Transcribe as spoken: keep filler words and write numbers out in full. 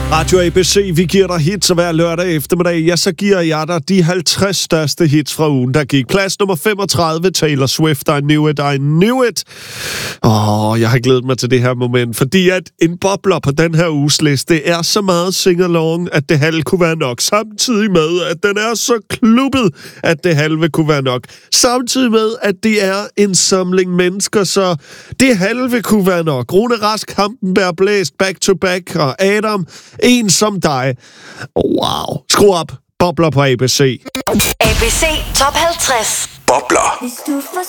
Radio A B C, vi giver dig hits hver lørdag eftermiddag. Ja, så giver jeg dig de halvtreds største hits fra ugen, der gik. Plads nummer femogtredive, Taylor Swift, I Knew It, I Knew It. Åh, jeg har glædet mig til det her moment, fordi at en bobler på den her uges liste er så meget sing-along, at det halve kunne være nok. Samtidig med, at den er så klubbet, at det halve kunne være nok. Samtidig med, at det er en samling mennesker, så det halve kunne være nok. Rune Rask, Hampenberg, Blæst, Back to Back og Adam, en som dig. Wow. Skru op. Bobler på A B C. A B C Top halvtreds. Bobler.